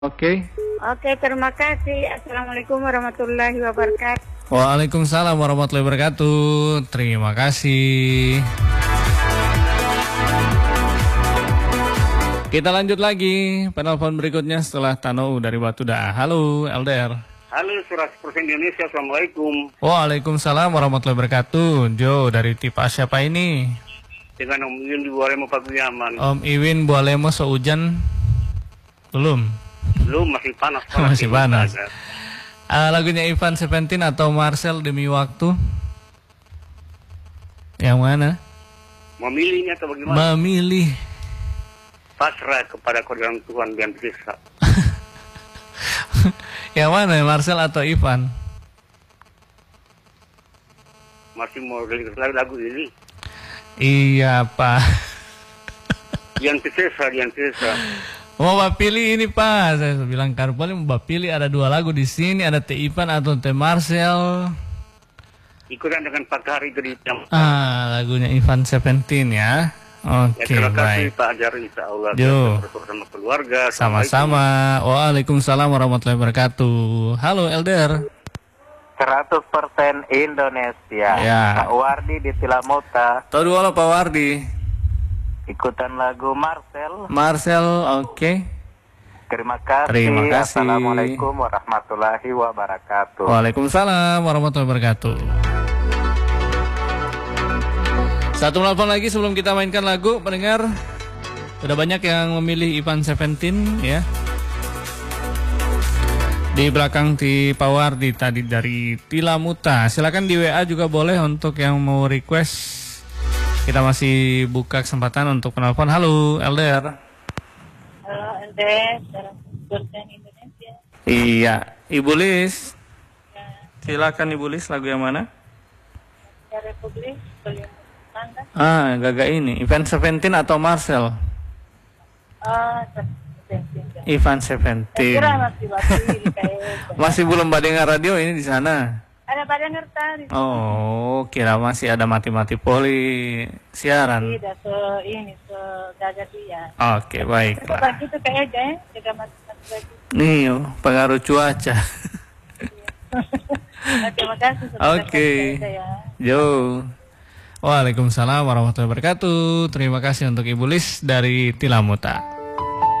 Oke. Oke, terima kasih. Assalamualaikum warahmatullahi wabarakatuh. Waalaikumsalam warahmatullahi wabarakatuh. Terima kasih. Kita lanjut lagi penelpon berikutnya setelah Tano dari Batu Daa. Halo, LDR. Halo, Surat Persen Indonesia. Assalamualaikum. Waalaikumsalam warahmatullahi wabarakatuh. Jo, dari tipe siapa ini? Dengan Om Iwin di Bualemo Paguyaman. Om Iwin Bualemo seujan? Belum. Belum, masih panas. Masih panas. Lagunya Ivan Seventeen atau Marcel Demi Waktu? Yang mana? Memilihnya atau bagaimana? Memilih. Pasrah kepada kodam Tuhan dan bisa. Yang mana, Marcel atau Ivan? Masih mau dengar lagu ini? Iya, Pak. Yang tersesa. Mau Bapak pilih ini, Pak. Saya bilang Karpoli mau Bapak pilih, ada dua lagu di sini, ada Teh Ivan atau Teh Marcel. Ikutan dengan Pak Hari itu di jam. Lagunya Ivan Seventeen ya. Oke, terima kasih baik. Pak Ajar, insya Allah. Yo. Bersama keluarga. Sama-sama. Waalaikumsalam warahmatullahi wabarakatuh. Halo, Elder. 100% Indonesia. Ya. Pak Wardi di Tilamota. Tahu dulu Pak Wardi. Ikutan lagu Marcel, oke. Terima kasih. Terima kasih. Assalamualaikum warahmatullahi wabarakatuh. Waalaikumsalam warahmatullahi wabarakatuh. Satu telepon lagi sebelum kita mainkan lagu, pendengar. Udah banyak yang memilih Ivan Seventeen ya. Di belakang di Pak Wardi tadi dari Tilamuta. Silakan di WA juga boleh untuk yang mau request. Kita masih buka kesempatan untuk penelpon. Halo, LDR. Halo, LDR, Persen Indonesia. Iya, Ibu Lis. Silakan Ibu Lis, lagu yang mana? Republik, Beliau Gagak ini. Ivan Seventeen atau Marcel? Ivan Seventeen. Masih belum dengar radio ini di sana. Ada pada ngerti. Oh, kira masih ada mati-mati poli siaran. Tidak, segagal dia. Oke, baiklah. Begitu kayaknya, jaga mati-mati lagi. Nih, pengaruh cuaca. Terima kasih. Oke. Yo. Waalaikumsalam warahmatullahi wabarakatuh. Terima kasih untuk Ibu Lis dari Tilamuta.